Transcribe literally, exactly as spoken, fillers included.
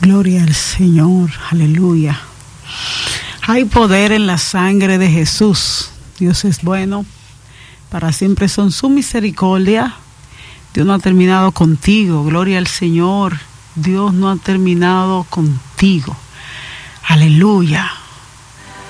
Gloria al Señor, aleluya. Hay poder en la sangre de Jesús. Dios es bueno, para siempre son su misericordia. Dios no ha terminado contigo, gloria al Señor. Dios no ha terminado contigo. Aleluya.